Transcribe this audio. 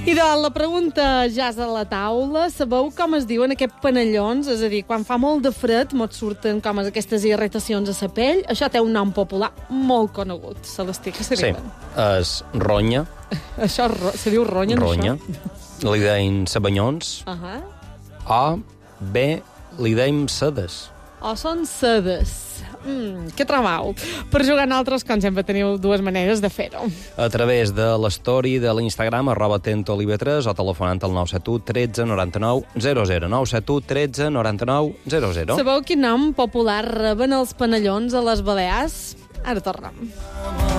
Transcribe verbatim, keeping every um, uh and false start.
I doncs la pregunta ja és a la taula. Sabeu com es diuen aquests panellons? És a dir, quan fa molt de fred mos surten com aquestes irritacions a la pell. Això té un nom popular molt conegut. Celestí, què se Sí, diuen? és ronya. Això ro- se diu ronya, Ronya. això? Li deim sabanyons. Uh -huh. O bé li deim sedes. O són sedes. Mm, què trobau? Per jugar nosaltres, com sempre, teniu dues maneres de fer-ho. A través de l'story de l'Instagram, arroba tentolive tres, o telefonant al nou set u tretze noranta-nou zero zero. nou set u tretze noranta-nou zero zero. Sabeu quin nom popular reben els panellons a les Balears? Ara tornem.